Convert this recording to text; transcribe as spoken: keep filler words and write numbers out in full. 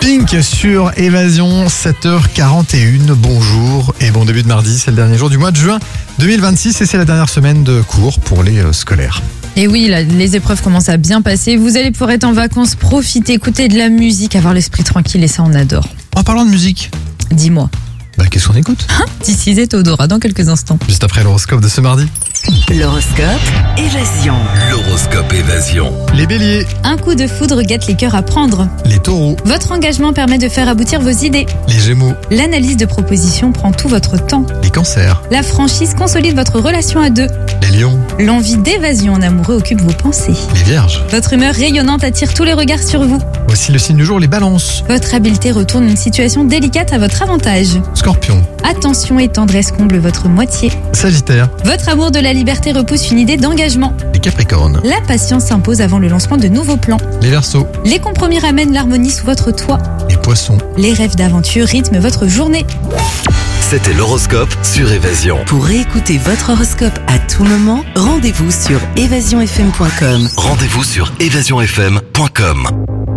Pink sur Évasion, sept heures quarante et une. Bonjour et bon début de mardi, c'est le dernier jour du mois de juin deux mille vingt-six et c'est la dernière semaine de cours pour les euh, scolaires. Et oui, là, les épreuves commencent à bien passer. Vous allez pouvoir être en vacances, profiter, écouter de la musique, avoir l'esprit tranquille et ça on adore. En parlant de musique, Dis-moi. bah, qu'est-ce qu'on écoute D'ici et Théodora dans quelques instants. juste après l'horoscope de ce mardi? L'horoscope Évasion. L'horoscope Évasion. Les béliers, Un coup de foudre gâte les cœurs à prendre. les taureaux, Votre engagement permet de faire aboutir vos idées. les gémeaux, L'analyse de propositions prend tout votre temps. les cancers, La franchise consolide votre relation à deux. les lions, L'envie d'évasion en amoureux occupe vos pensées. les vierges. Votre humeur rayonnante attire tous les regards sur vous. Voici le signe du jour, les balances, Votre habileté retourne une situation délicate à votre avantage. scorpions, Attention et tendresse comble votre moitié. sagittaires, Votre amour de la liberté repousse une idée d'engagement. les capricornes, La patience s'impose avant le lancement de nouveaux plans. les verseaux, Les compromis ramènent l'harmonie sous votre toit. les poissons. Les rêves d'aventure rythment votre journée. C'était l'horoscope sur Évasion. Pour réécouter votre horoscope à tout moment, rendez-vous sur évasion f m point com. Rendez-vous sur évasion f m point com.